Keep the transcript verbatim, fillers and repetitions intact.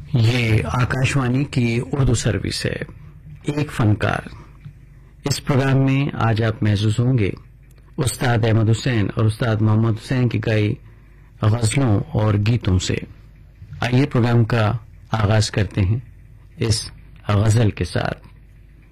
ये आकाशवाणी की उर्दू सर्विस है। एक फनकार। इस प्रोग्राम में आज आप महसूस होंगे उस्ताद अहमद हुसैन और उस्ताद मोहम्मद हुसैन की गाई गजलों और गीतों से। आइए प्रोग्राम का आगाज करते हैं इस गजल के साथ।